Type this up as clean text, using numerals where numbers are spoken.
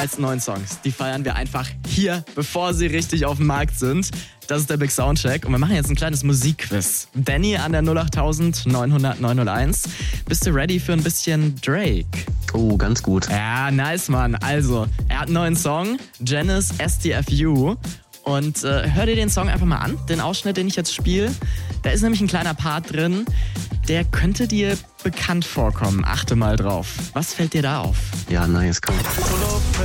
geilsten neuen Songs, die feiern wir einfach hier, bevor sie richtig auf dem Markt sind. Das ist der Big Soundcheck und wir machen jetzt ein kleines Musikquiz. Danny an der 08000 900 901. Bist du ready für ein bisschen Drake? Oh, ganz gut. Ja, nice, Mann. Also, er hat einen neuen Song, Janice STFU. Und hör dir den Song einfach mal an, den Ausschnitt, den ich jetzt spiele. Da ist nämlich ein kleiner Part drin, der könnte dir bekannt vorkommen. Achte mal drauf. Was fällt dir da auf? Ja, nice, komm.